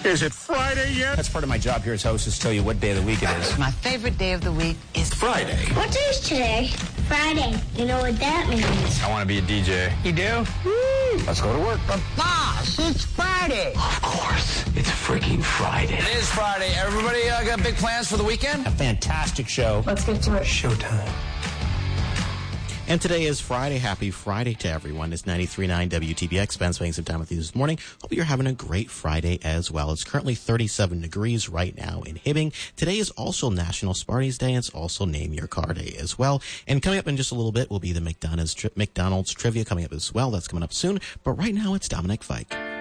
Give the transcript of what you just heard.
Is it Friday yet? That's part of my job here as host, is to tell you what day of the week it is. My favorite day of the week is Friday. What day is today? Friday. You know what that means? I want to be a DJ. You do? Woo! Let's go to work. Boss, it's Friday. Of course. It's freaking Friday. It is Friday. Everybody got big plans for the weekend? A fantastic show. Let's get to it. Showtime. And today is Friday. Happy Friday to everyone. It's 93.9 WTBX. Ben spending some time with you this morning. Hope you're having a great Friday as well. It's currently 37 degrees right now in Hibbing. Today is also National Smarties Day. It's also Name Your Car Day as well. And coming up in just a little bit will be the McDonald's trivia coming up as well. That's coming up soon. But right now it's Dominic Fike.